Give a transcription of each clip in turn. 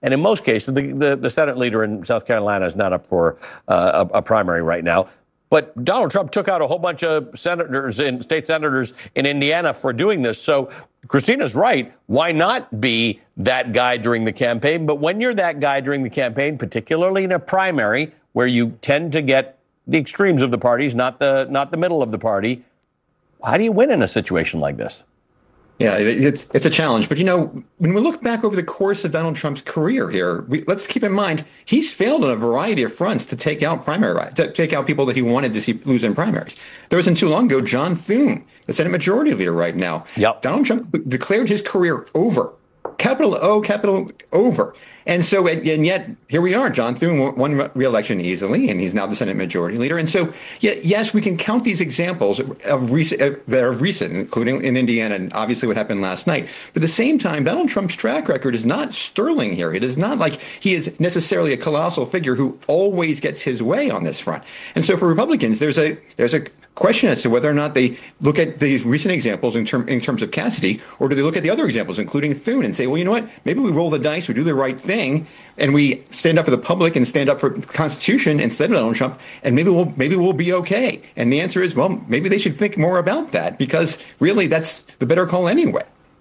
And in most cases, the Senate leader in South Carolina is not up for a primary right now. But Donald Trump took out a whole bunch of state senators in Indiana for doing this. So Christina's right. Why not be that guy during the campaign? But when you're that guy during the campaign, particularly in a primary where you tend to get the extremes of the parties, not the middle of the party, how do you win in a situation like this? Yeah, it's a challenge. But, when we look back over the course of Donald Trump's career here, let's keep in mind he's failed on a variety of fronts to take out to take out people that he wanted to see lose in primaries. There wasn't too long ago, John Thune, the Senate Majority Leader right now. Yep. Donald Trump declared his career over. Capital O, capital over. And so, and yet, here we are. John Thune won re-election easily, and he's now the Senate Majority Leader. And so, yes, we can count these examples of recent, that are recent, including in Indiana, and obviously what happened last night. But at the same time, Donald Trump's track record is not sterling here. It is not like he is necessarily a colossal figure who always gets his way on this front. And so, for Republicans, there's a question as to whether or not they look at these recent examples in terms of Cassidy, or do they look at the other examples, including Thune, and say, well, you know what? Maybe we roll the dice, we do the right thing, and we stand up for the public and stand up for the Constitution instead of Donald Trump, and maybe we'll be okay. And the answer is, well, maybe they should think more about that, because really that's the better call anyway.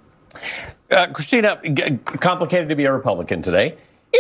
Christina, complicated to be a Republican today.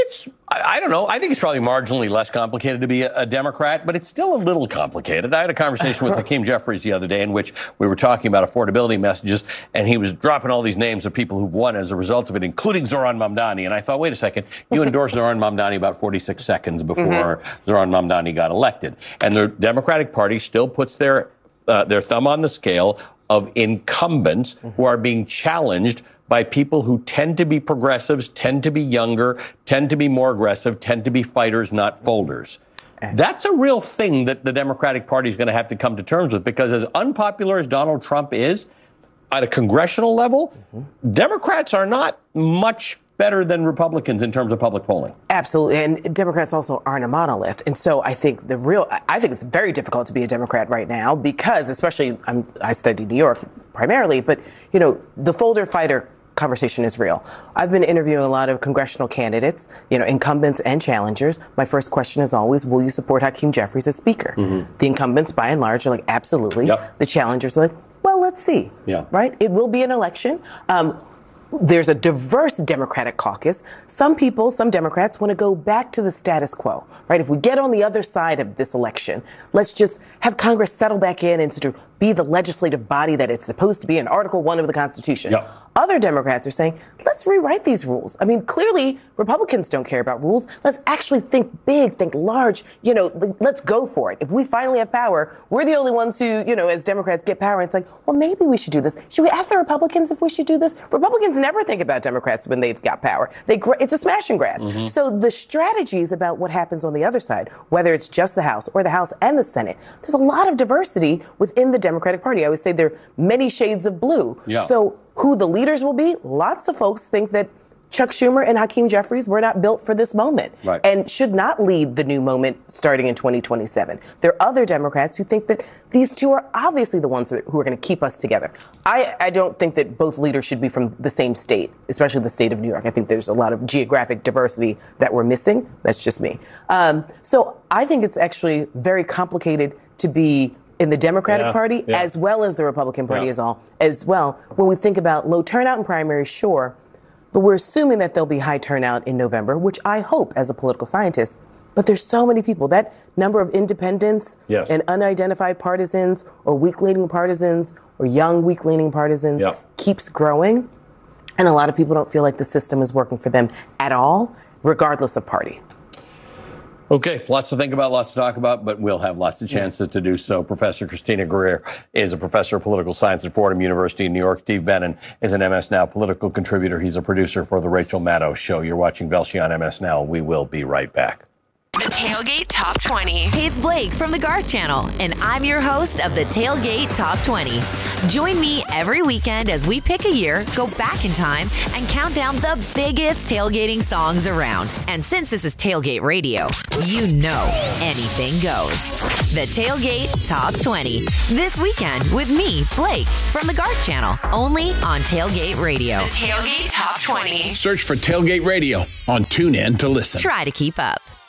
I don't know. I think it's probably marginally less complicated to be a Democrat, but it's still a little complicated. I had a conversation with Hakeem Jeffries the other day in which we were talking about affordability messages, and he was dropping all these names of people who've won as a result of it, including Zohran Mamdani. And I thought, wait a second, you endorsed Zohran Mamdani about 46 seconds before Zohran Mamdani got elected. And the Democratic Party still puts their thumb on the scale of incumbents who are being challenged by people who tend to be progressives, tend to be younger, tend to be more aggressive, tend to be fighters, not folders. That's a real thing that the Democratic Party is going to have to come to terms with, because as unpopular as Donald Trump is at a congressional level, Democrats are not much better than Republicans in terms of public polling. Absolutely. And Democrats also aren't a monolith. And so I think it's very difficult to be a Democrat right now, because especially I studied New York primarily, but, the folder fighter conversation is real. I've been interviewing a lot of congressional candidates, incumbents and challengers. My first question is always, will you support Hakeem Jeffries as Speaker? The incumbents, by and large, are like, absolutely. Yep. The challengers are like, well, let's see. Yeah. Right? It will be an election. There's a diverse Democratic caucus. Some Democrats want to go back to the status quo, right? If we get on the other side of this election, let's just have Congress settle back in and sort of be the legislative body that it's supposed to be in Article 1 of the Constitution. Yep. Other Democrats are saying, let's rewrite these rules. I mean, clearly Republicans don't care about rules. Let's actually think big, think large, let's go for it. If we finally have power, we're the only ones who, as Democrats get power. And it's like, well, maybe we should do this. Should we ask the Republicans if we should do this? Republicans never think about Democrats when they've got power. It's a smash and grab. So the strategies about what happens on the other side, whether it's just the House or the House and the Senate, there's a lot of diversity within the Democratic Party. I always say there are many shades of blue. Yeah. So who the leaders will be, lots of folks think that Chuck Schumer and Hakeem Jeffries were not built for this moment, right, and should not lead the new moment starting in 2027. There are other Democrats who think that these two are obviously the ones who are going to keep us together. I don't think that both leaders should be from the same state, especially the state of New York. I think there's a lot of geographic diversity that we're missing. That's just me. So I think it's actually very complicated to be in the Democratic Party as well as the Republican Party as well. When we think about low turnout in primaries, sure, but we're assuming that there'll be high turnout in November, which I hope as a political scientist. But there's so many people. That number of independents and unidentified partisans or weak-leaning partisans or young weak-leaning partisans keeps growing. And a lot of people don't feel like the system is working for them at all, regardless of party. Okay, lots to think about, lots to talk about, but we'll have lots of chances to do so. Professor Christina Greer is a professor of political science at Fordham University in New York. Steve Bannon is an MS Now political contributor. He's a producer for The Rachel Maddow Show. You're watching Velshi on MS Now. We will be right back. The Tailgate Top 20. Hey, it's Blake from the Garth Channel, and I'm your host of the Tailgate Top 20. Join me every weekend as we pick a year, go back in time, and count down the biggest tailgating songs around. And since this is Tailgate Radio, you know anything goes. The Tailgate Top 20. This weekend with me, Blake, from the Garth Channel, only on Tailgate Radio. The Tailgate Top 20. Search for Tailgate Radio on TuneIn to listen. Try to keep up.